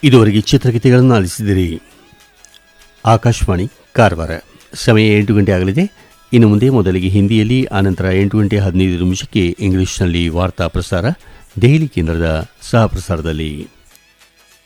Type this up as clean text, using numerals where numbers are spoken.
ಇದುವರೆಗೆ ಚಿತ್ರಗೀತೆಗಳನ್ನು ಆಲಿಸಿದಿರಿ. ಆಕಾಶವಾಣಿ ಕಾರವಾರ. ಸಮಯ 8 ಗಂಟೆ ಆಗಲಿದೆ. ಇನ್ನು ಮುಂದೆ ಮೊದಲಿಗೆ ಹಿಂದಿಯಲ್ಲಿ, ಆನಂತರ 8 ಗಂಟೆ 15 ನಿಮಿಷಕ್ಕೆ ಇಂಗ್ಲಿಷ್ನಲ್ಲಿ ವಾರ್ತಾ ಪ್ರಸಾರ, ದೆಹಲಿ ಕೇಂದ್ರದ ಸಹ ಪ್ರಸಾರದಲ್ಲಿ.